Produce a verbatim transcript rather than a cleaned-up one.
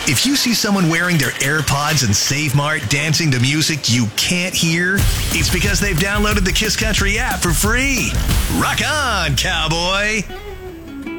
If you see someone wearing their AirPods and Save Mart dancing to music you can't hear, it's because they've downloaded the Kiss Country app for free. Rock on, cowboy!